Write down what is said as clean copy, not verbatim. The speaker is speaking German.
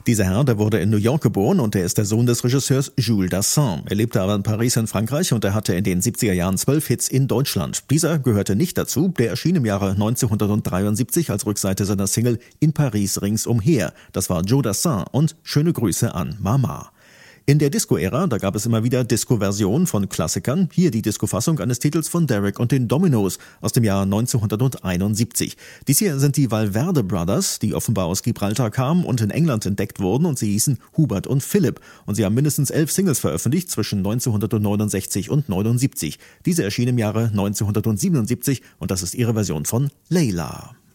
Dieser Herr, der wurde in New York geboren und er ist der Sohn des Regisseurs Jules Dassin. Er lebte aber in Paris in Frankreich und er hatte in den 70er Jahren 12 Hits in Deutschland. Dieser gehörte nicht dazu, der erschien im Jahre 1973 als Rückseite seiner Single In Paris ringsumher. Das war Joe Dassin und Schöne Grüße an Mama. In der Disco-Ära, da gab es immer wieder Disco-Versionen von Klassikern. Hier die Disco-Fassung eines Titels von Derek und den Dominos aus dem Jahr 1971. Dies hier sind die Valverde Brothers, die offenbar aus Gibraltar kamen und in England entdeckt wurden und sie hießen Hubert und Philipp. Und sie haben mindestens 11 Singles veröffentlicht zwischen 1969 und 79. Diese erschien im Jahre 1977 und das ist ihre Version von Layla.